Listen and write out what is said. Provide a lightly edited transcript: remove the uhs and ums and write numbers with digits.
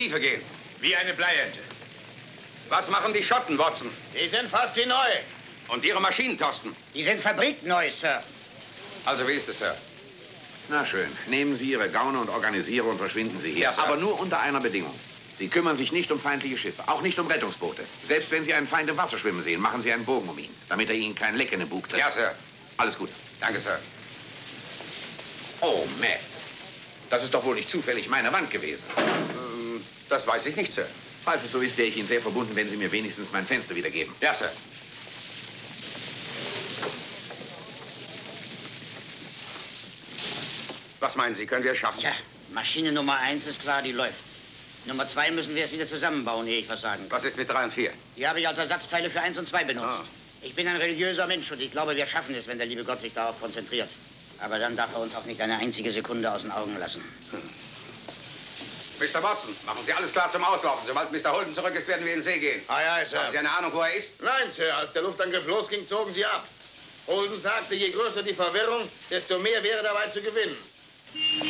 Tiefe gehen. Wie eine Bleiente. Was machen die Schotten, Watson? Die sind fast wie neu. Und Ihre Maschinen, Thorsten? Die sind fabrikneu, Sir. Also, wie ist es, Sir? Na schön. Nehmen Sie Ihre Gaune und Organisierer und verschwinden Sie hier. Ja, Sir. Aber nur unter einer Bedingung. Sie kümmern sich nicht um feindliche Schiffe, auch nicht um Rettungsboote. Selbst wenn Sie einen Feind im Wasser schwimmen sehen, machen Sie einen Bogen um ihn, damit er Ihnen kein Leck in den Bug tritt. Ja, Sir. Alles gut. Danke, Sir. Oh, Matt. Das ist doch wohl nicht zufällig meine Wand gewesen. Das weiß ich nicht, Sir. Falls es so ist, wäre ich Ihnen sehr verbunden, wenn Sie mir wenigstens mein Fenster wiedergeben. Ja, Sir. Was meinen Sie, können wir es schaffen? Tja, Maschine Nummer 1 ist klar, die läuft. Nummer 2 müssen wir es wieder zusammenbauen, ehe ich was sagen kann. Was ist mit 3 und 4? Die habe ich als Ersatzteile für 1 und 2 benutzt. Ah. Ich bin ein religiöser Mensch und ich glaube, wir schaffen es, wenn der liebe Gott sich darauf konzentriert. Aber dann darf er uns auch nicht eine einzige Sekunde aus den Augen lassen. Mr. Watson, machen Sie alles klar zum Auslaufen. Sobald Mr. Holden zurück ist, werden wir in den See gehen. Ah ja, Sir. Haben Sie eine Ahnung, wo er ist? Nein, Sir. Als der Luftangriff losging, zogen sie ab. Holden sagte, je größer die Verwirrung, desto mehr wäre dabei zu gewinnen.